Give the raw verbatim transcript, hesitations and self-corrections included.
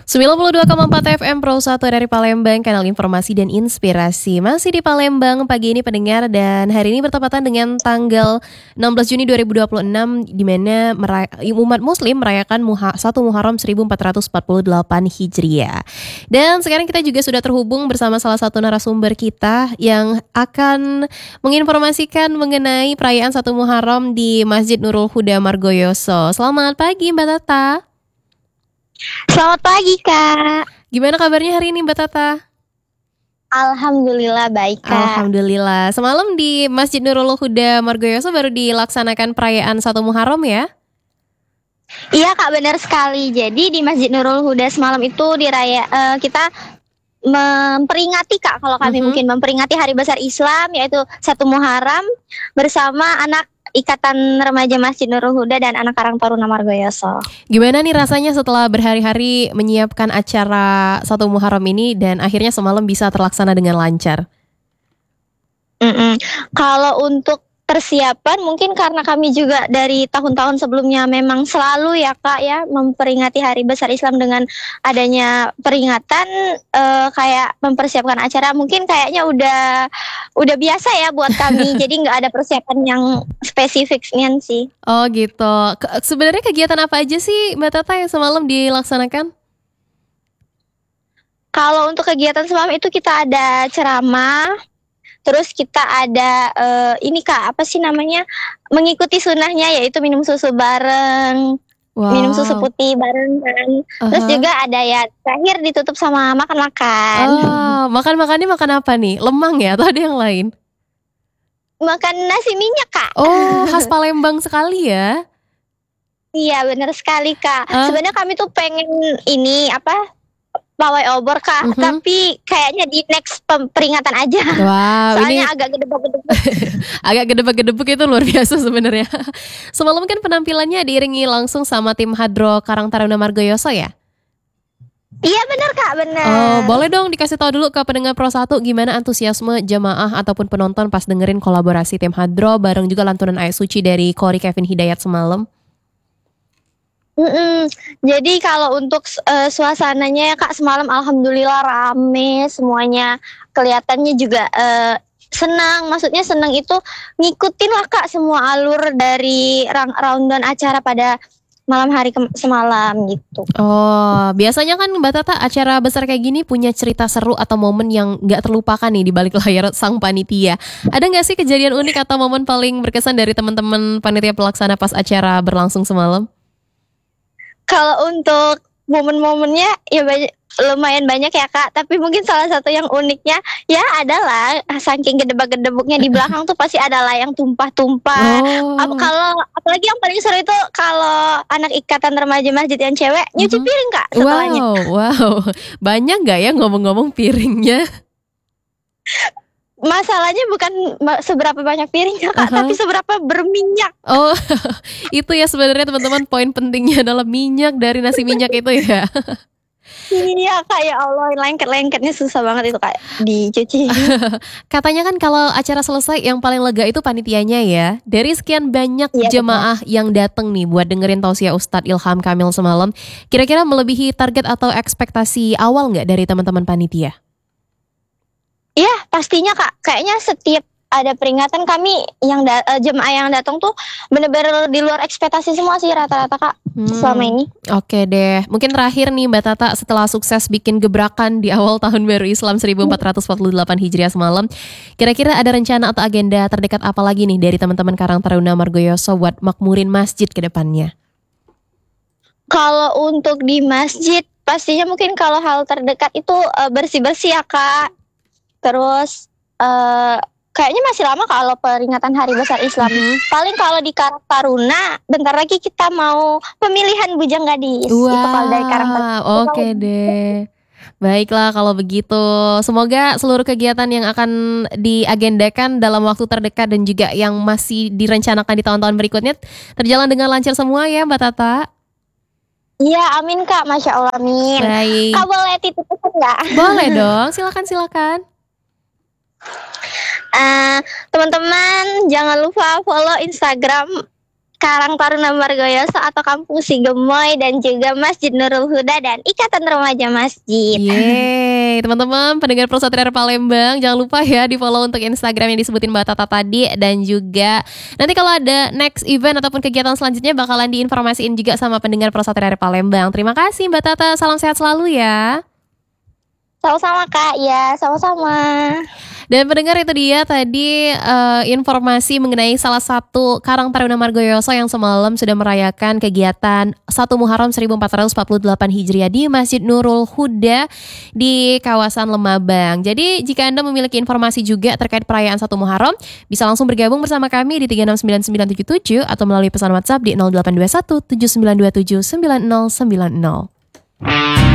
sembilan puluh dua koma empat F M Pro satu dari Palembang, kanal informasi dan inspirasi. Masih di Palembang pagi ini pendengar, dan hari ini bertepatan dengan tanggal enam belas Juni dua ribu dua puluh enam, di mana mera- umat muslim merayakan Muha- satu Muharram seribu empat ratus empat puluh delapan Hijriah. Dan sekarang kita juga sudah terhubung bersama salah satu narasumber kita yang akan menginformasikan mengenai perayaan satu Muharram di Masjid Nurul Huda Margoyoso. Selamat pagi Mbak Tata. Selamat pagi, Kak. Gimana kabarnya hari ini Mbak Tata? Alhamdulillah baik, Kak. Alhamdulillah. Semalam di Masjid Nurul Huda Margoyoso baru dilaksanakan perayaan satu Muharram ya? Iya, Kak, benar sekali. Jadi di Masjid Nurul Huda semalam itu diraya eh, kita memperingati, Kak, kalau kami Mhm. mungkin memperingati hari besar Islam, yaitu satu Muharram bersama anak Ikatan Remaja Masjid Nurul Huda dan anak Karang Taruna Margoyoso. Gimana nih rasanya setelah berhari-hari menyiapkan acara satu Muharram ini dan akhirnya semalam bisa terlaksana dengan lancar? Mm-mm. Kalau untuk persiapan mungkin karena kami juga dari tahun-tahun sebelumnya memang selalu ya Kak ya memperingati Hari Besar Islam dengan adanya peringatan, eh, kayak mempersiapkan acara mungkin kayaknya udah udah biasa ya buat kami. Jadi nggak ada persiapan yang spesifiknya sih. Oh gitu. Ke- sebenarnya kegiatan apa aja sih Mbak Tata yang semalam dilaksanakan? Kalau untuk kegiatan semalam itu kita ada ceramah. Terus kita ada eh, ini Kak, apa sih namanya? Mengikuti sunnahnya yaitu minum susu bareng, minum susu Wow. putih bareng kan. Terus Aha. juga ada ya terakhir ditutup sama makan-makan. Oh, makan-makannya makan apa nih? Lemang ya atau ada yang lain? Makan nasi minyak, Kak. Oh, khas Palembang sekali ya. Iya, benar sekali, Kak. Ah. Sebenarnya kami tuh pengen ini apa? Pawai obor, Kak. Mhm. Tapi kayaknya di next pem- peringatan aja. Wow, ini Soalnya agak gedebak-gedebak. agak gedebak-gedebuk itu luar biasa sebenarnya. Semalam kan penampilannya diiringi langsung sama tim Hadro Karang Taruna Margoyoso ya? Iya, benar, Kak, benar. Oh, boleh dong dikasih tahu dulu ke pendengar Pro satu gimana antusiasme jamaah ataupun penonton pas dengerin kolaborasi tim Hadro bareng juga lantunan ayat suci dari Kori Kevin Hidayat semalam. Mm-mm. Jadi kalau untuk eh, suasananya ya Kak semalam alhamdulillah rame semuanya, kelihatannya juga eh, senang. Maksudnya senang itu ngikutin lah Kak semua alur dari rang- rundown acara pada malam hari ke- semalam gitu. Oh, biasanya kan Mbak Tata acara besar kayak gini punya cerita seru atau momen yang nggak terlupakan nih di balik layar sang panitia. Ada nggak sih kejadian unik atau momen paling berkesan dari teman-teman panitia pelaksana pas acara berlangsung semalam? Kalau untuk momen-momennya ya banyak, lumayan banyak ya Kak. Tapi mungkin salah satu yang uniknya ya adalah saking gedebak-gedebuknya di belakang tuh pasti ada lah yang tumpah-tumpah. Ap- Oh. Kalau apalagi yang paling seru itu kalau anak ikatan remaja masjid yang cewek nyuci Mhm. piring Kak setelahnya. Wow, wow. Banyak nggak ya ngomong-ngomong piringnya? Masalahnya bukan ma- seberapa banyak piringnya Kak, Aha. tapi seberapa berminyak. Oh, itu ya sebenarnya teman-teman poin pentingnya adalah minyak dari nasi minyak itu ya. Iya Kak, ya Allah lengket-lengketnya susah banget itu Kak dicuci. Katanya kan kalau acara selesai yang paling lega itu panitianya ya. Dari sekian banyak Iya, jemaah yang datang nih buat dengerin tausiah Ustadz Ilham Kamil semalam, kira-kira melebihi target atau ekspektasi awal nggak dari teman-teman panitia? Iya, pastinya Kak. Kayaknya setiap ada peringatan kami yang da- eh, jemaah yang datang tuh bener-bener di luar ekspektasi semua sih rata-rata Kak Hmm. selama ini. Oke deh, mungkin terakhir nih Mbak Tata setelah sukses bikin gebrakan di awal tahun baru Islam seribu empat ratus empat puluh delapan Hijriah semalam, kira-kira ada rencana atau agenda terdekat apa lagi nih dari teman-teman Karang Taruna Margoyoso buat makmurin masjid ke depannya? Kalau untuk di masjid pastinya mungkin kalau hal terdekat itu eh, bersih-bersih ya Kak. Terus eh kayaknya masih lama kalau peringatan Hari Besar Islam. Mhm. Paling kalau di Karang Taruna bentar lagi kita mau pemilihan bujang gadis. Itu kalau dari Karang Taruna. Wah, oke deh. Baiklah kalau begitu. Semoga seluruh kegiatan yang akan diagendakan dalam waktu terdekat dan juga yang masih direncanakan di tahun-tahun berikutnya terjalan dengan lancar semua ya Mbak Tata. Iya, amin Kak. Masya Allah, amin. Baik. Kak boleh titip pesan nggak? Boleh dong, silakan silakan. Eh, teman-teman jangan lupa follow Instagram Karang Taruna Margoyoso atau Kampung Sigemoy dan juga Masjid Nurul Huda dan Ikatan Remaja Masjid. Yeay, teman-teman pendengar Pro Satria Palembang, jangan lupa ya di follow untuk Instagram yang disebutin Mbak Tata tadi, dan juga nanti kalau ada next event ataupun kegiatan selanjutnya bakalan diinformasiin juga sama pendengar Pro Satria Palembang. Terima kasih Mbak Tata, salam sehat selalu ya. Sama-sama Kak, ya sama-sama. Dan pendengar, itu dia tadi uh, informasi mengenai salah satu Karang Taruna Margoyoso yang semalam sudah merayakan kegiatan satu Muharram seribu empat ratus empat puluh delapan Hijriah di Masjid Nurul Huda di kawasan Lemabang. Jadi jika Anda memiliki informasi juga terkait perayaan satu Muharram, bisa langsung bergabung bersama kami di tiga enam sembilan sembilan tujuh tujuh atau melalui pesan WhatsApp di nol delapan dua satu tujuh sembilan dua tujuh sembilan nol sembilan nol.